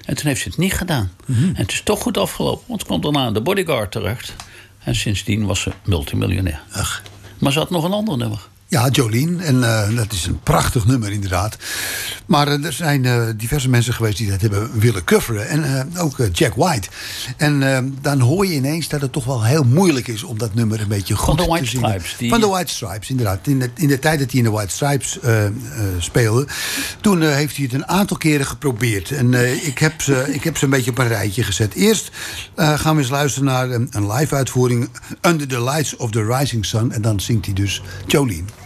En toen heeft ze het niet gedaan. En het is toch goed afgelopen, want ze kwam daarna in de Bodyguard terecht. En sindsdien was ze multimiljonair. Ach. Maar ze had nog een ander nummer. Ja, Jolene. En dat is een prachtig nummer, inderdaad. Maar er zijn diverse mensen geweest die dat hebben willen coveren. En ook Jack White. En dan hoor je ineens dat het toch wel heel moeilijk is om dat nummer een beetje goed te zingen. Van de White Stripes. Van de White Stripes, inderdaad. In de tijd dat hij in de White Stripes speelde, toen heeft hij het een aantal keren geprobeerd. En ik heb ze een beetje op een rijtje gezet. Eerst gaan we eens luisteren naar een live uitvoering, Under the Lights of the Rising Sun. En dan zingt hij dus Jolene.